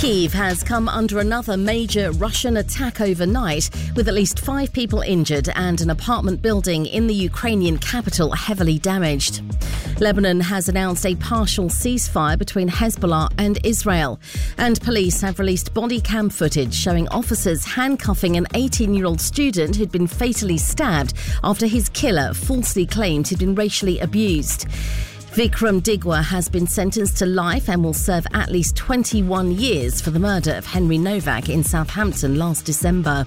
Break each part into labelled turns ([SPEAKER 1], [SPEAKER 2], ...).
[SPEAKER 1] Kyiv has come under another major Russian attack overnight, with at least 5 people injured and an apartment building in the Ukrainian capital heavily damaged. Lebanon has announced a partial ceasefire between Hezbollah and Israel, and police have released body cam footage showing officers handcuffing an 18-year-old student who'd been fatally stabbed after his killer falsely claimed he'd been racially abused. Vikram Digwa has been sentenced to life and will serve at least 21 years for the murder of Henry Novak in Southampton last December.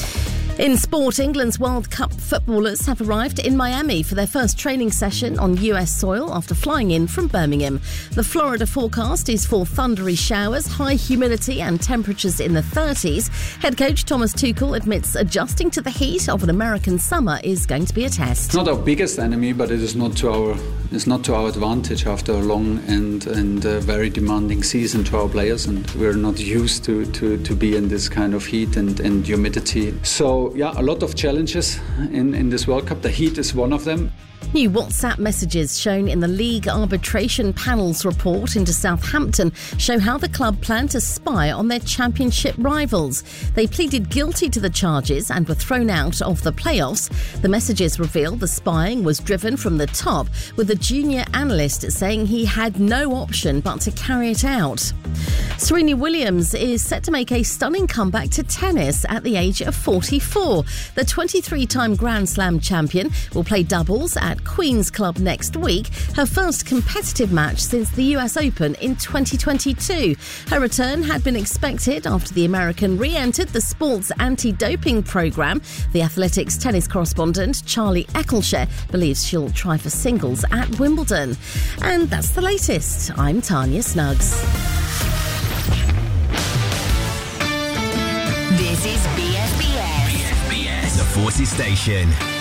[SPEAKER 1] In sport, England's World Cup footballers have arrived in Miami for their first training session on US soil after flying in from Birmingham. The Florida forecast is for thundery showers, high humidity and temperatures in the 30s. Head coach Thomas Tuchel admits adjusting to the heat of an American summer is going to be a test.
[SPEAKER 2] It's not our biggest enemy, but it is not to our advantage after a long and very demanding season to our players, and we're not used to be in this kind of heat and humidity. So a lot of challenges in this World Cup. The heat is one of them.
[SPEAKER 1] New WhatsApp messages shown in the League Arbitration Panel's report into Southampton show how the club planned to spy on their championship rivals. They pleaded guilty to the charges and were thrown out of the playoffs. The messages reveal the spying was driven from the top, with a junior analyst saying he had no option but to carry it out. Serena Williams is set to make a stunning comeback to tennis at the age of 44. The 23-time Grand Slam champion will play doubles at Queen's Club next week, her first competitive match since the US Open in 2022. Her return had been expected after the American re-entered the sports anti-doping programme. The Athletics tennis correspondent Charlie Eccleshare believes she'll try for singles at Wimbledon. And that's the latest. I'm Tanya Snuggs.
[SPEAKER 3] This is BFBS.
[SPEAKER 4] BFBS, the Forces Station.